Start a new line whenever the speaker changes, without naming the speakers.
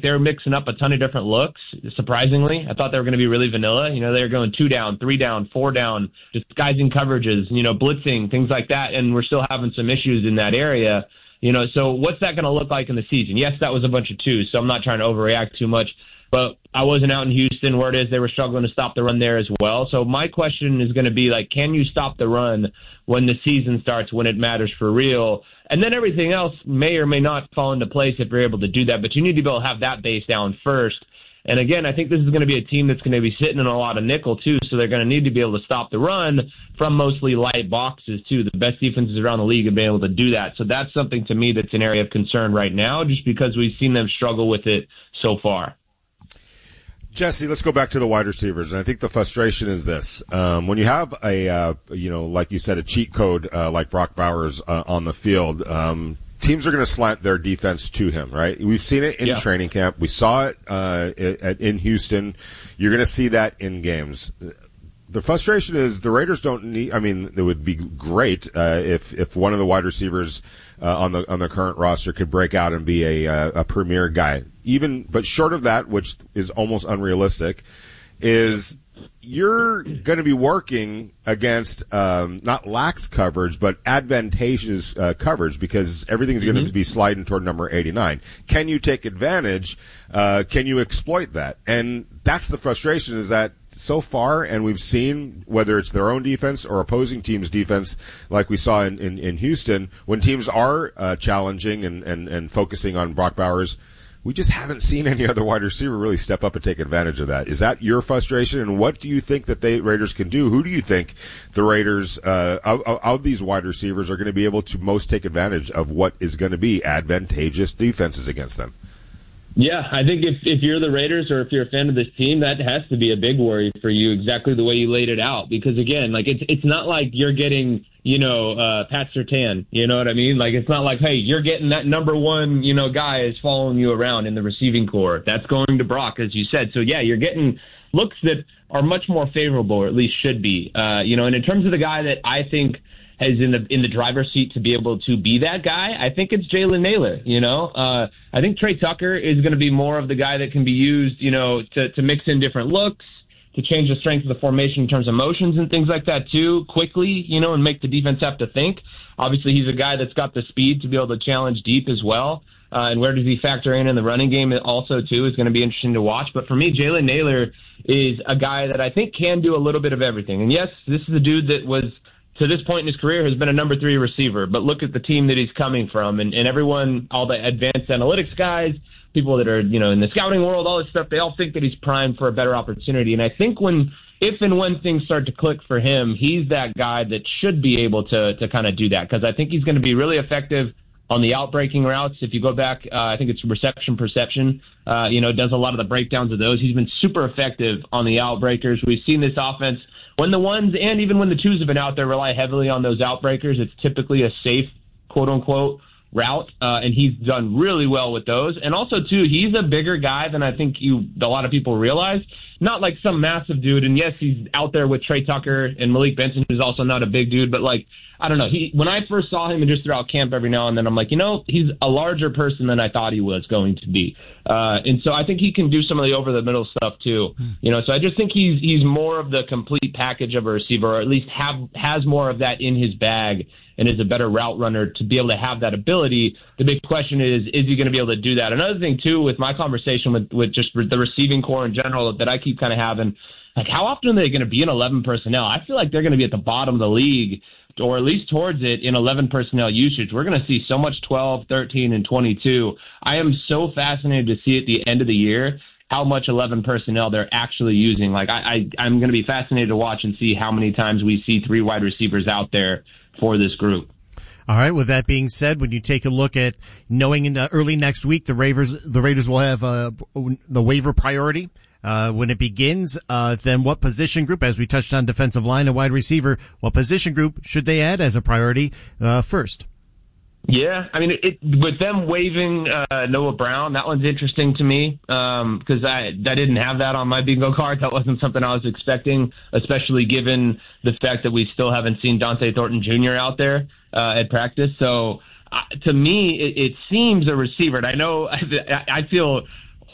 they were mixing up a ton of different looks, surprisingly. I thought they were going to be really vanilla. They were going 2 down, 3 down, 4 down, disguising coverages, blitzing, things like that, and we're still having some issues in that area. So what's that going to look like in the season? Yes, that was a bunch of 2s, so I'm not trying to overreact too much. But I wasn't out in Houston. Word is they were struggling to stop the run there as well. So my question is going to be, can you stop the run when the season starts, when it matters for real? And then everything else may or may not fall into place if you're able to do that. But you need to be able to have that base down first. And again, I think this is going to be a team that's going to be sitting in a lot of nickel, too. So they're going to need to be able to stop the run from mostly light boxes, too. The best defenses around the league have been able to do that. So that's something to me that's an area of concern right now, just because we've seen them struggle with it so far.
Jesse, let's go back to the wide receivers. And I think the frustration is this. When you have like you said, a cheat code like Brock Bowers on the field, teams are going to slant their defense to him, right? We've seen it in training camp. We saw it in Houston. You're going to see that in games. The frustration is the Raiders don't need. I mean, it would be great if one of the wide receivers on the current roster could break out and be a premier guy. But short of that, which is almost unrealistic, is you're going to be working against not lax coverage, but advantageous coverage, because everything's going to be sliding toward number 89. Can you take advantage? Can you exploit that? And that's the frustration, is that so far, and we've seen whether it's their own defense or opposing teams' defense, like we saw in Houston, when teams are challenging and focusing on Brock Bowers, we just haven't seen any other wide receiver really step up and take advantage of that. Is that your frustration? And what do you think that the Raiders can do? Who do you think the Raiders, of these wide receivers, are going to be able to most take advantage of what is going to be advantageous defenses against them?
Yeah, I think if you're the Raiders, or if you're a fan of this team, that has to be a big worry for you, exactly the way you laid it out. Because again, it's not like you're getting, Pat Surtain, you know what I mean? It's not like, hey, you're getting that number one, guy is following you around in the receiving core. That's going to Brock, as you said. So yeah, you're getting looks that are much more favorable, or at least should be. And in terms of the guy that I think is in the driver's seat to be able to be that guy, I think it's Jalen Nailor. I think Trey Tucker is going to be more of the guy that can be used, to mix in different looks, to change the strength of the formation in terms of motions and things like that too, quickly, and make the defense have to think. Obviously, he's a guy that's got the speed to be able to challenge deep as well. And where does he factor in the running game also too is going to be interesting to watch. But for me, Jalen Nailor is a guy that I think can do a little bit of everything. And yes, this is a dude that was, to this point in his career, has been a number 3 receiver. But look at the team that he's coming from. And everyone, all the advanced analytics guys, people that are, in the scouting world, all this stuff, they all think that he's primed for a better opportunity. And I think if and when things start to click for him, he's that guy that should be able to kind of do that. Because I think he's going to be really effective on the outbreaking routes. If you go back, I think it's reception perception, does a lot of the breakdowns of those. He's been super effective on the outbreakers. We've seen this offense, when the ones and even when the twos have been out there, rely heavily on those outbreakers. It's typically a safe, quote-unquote, route, and he's done really well with those. And also, too, he's a bigger guy than I think a lot of people realize. Not like some massive dude, and yes, he's out there with Trey Tucker and Malik Benson, who's also not a big dude, but I don't know. When I first saw him and just throughout camp every now and then, I'm like, he's a larger person than I thought he was going to be. And so I think he can do some of the over-the-middle stuff, too. So I just think he's more of the complete package of a receiver, or at least has more of that in his bag, and is a better route runner to be able to have that ability. The big question is he going to be able to do that? Another thing, too, with my conversation with just the receiving core in general that I keep kind of having, how often are they going to be in 11 personnel? I feel like they're going to be at the bottom of the league, or at least towards it, in 11 personnel usage. We're going to see so much 12, 13, and 22. I am so fascinated to see at the end of the year how much 11 personnel they're actually using. I'm going to be fascinated to watch and see how many times we see 3 wide receivers out there for this group.
All right. With that being said, when you take a look at knowing in early next week, the Raiders will have the waiver priority. When it begins, then what position group, as we touched on defensive line and wide receiver, what position group should they add as a priority first?
Yeah, I mean, with them waiving Noah Brown, that one's interesting to me because I didn't have that on my bingo card. That wasn't something I was expecting, especially given the fact that we still haven't seen Dante Thornton Jr. out there at practice. So to me, it seems a receiver. And I know I feel